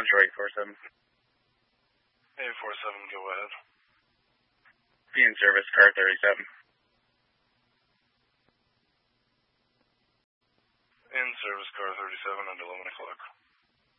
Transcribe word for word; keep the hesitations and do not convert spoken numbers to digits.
Central eight four seven. eight four seven, go ahead. Be in service, car thirty-seven. In service, car thirty-seven, at eleven o'clock.